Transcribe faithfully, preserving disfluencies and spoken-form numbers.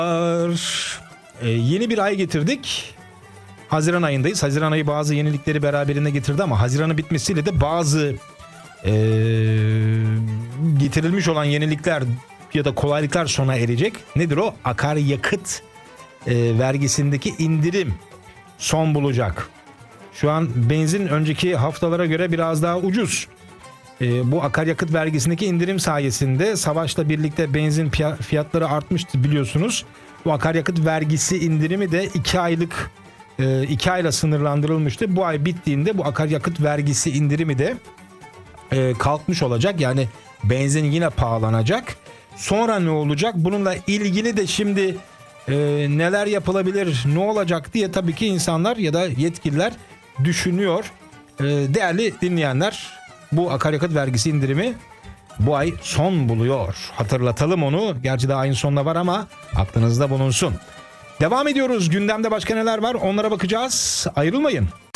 Ee, yeni bir ay getirdik. Haziran ayındayız. Haziran ayı bazı yenilikleri beraberinde getirdi ama Haziran'ın bitmesiyle de bazı ee, getirilmiş olan yenilikler ya da kolaylıklar sona erecek. Nedir o? Akaryakıt e, vergisindeki indirim son bulacak. Şu an benzin önceki haftalara göre biraz daha ucuz. E, bu akaryakıt vergisindeki indirim sayesinde savaşla birlikte benzin fiyatları artmıştı biliyorsunuz. Bu akaryakıt vergisi indirimi de iki aylık e, iki ayla sınırlandırılmıştı. Bu ay bittiğinde bu akaryakıt vergisi indirimi de e, kalkmış olacak. Yani benzin yine pahalanacak. Sonra ne olacak? Bununla ilgili de şimdi e, neler yapılabilir, ne olacak diye tabii ki insanlar ya da yetkililer düşünüyor. E, değerli dinleyenler, bu akaryakıt vergisi indirimi bu ay son buluyor. Hatırlatalım onu. Gerçi daha ayın sonuna var ama aklınızda bulunsun. Devam ediyoruz. Gündemde başka neler var? Onlara bakacağız. Ayrılmayın.